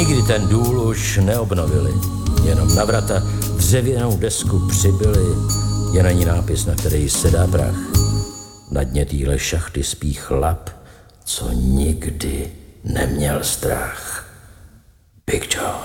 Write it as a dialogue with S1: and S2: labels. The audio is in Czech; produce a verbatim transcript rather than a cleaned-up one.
S1: Nikdy ten důl už neobnovili, jenom na vrata dřevěnou desku přibyli, je na ní nápis, na který sedá prach. Na dně týhle šachty spí chlap, co nikdy neměl strach. Big Joe.